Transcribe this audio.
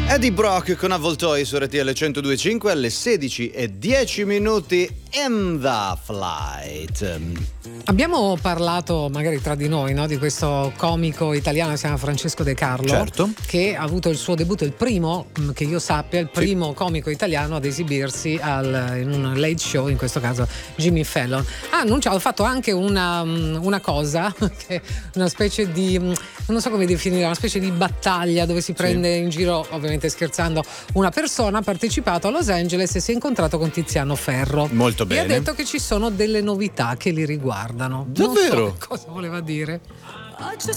Eddie Brock con Avvoltoi su RTL 102.5 alle 16:10 in the flight. Abbiamo parlato magari tra di noi, no, di questo comico italiano che si chiama Francesco De Carlo, certo, che ha avuto il suo debutto, il primo che io sappia, il primo comico italiano ad esibirsi in un late show, in questo caso Jimmy Fallon. Ha fatto anche una cosa che è una specie di, non so come definire, una specie di battaglia dove si prende in giro, ovviamente scherzando, una persona. Ha partecipato a Los Angeles e si è incontrato con Tiziano Ferro. Molto bene. E ha detto che ci sono delle novità che li riguardano. Davvero? Non so cosa voleva dire. I just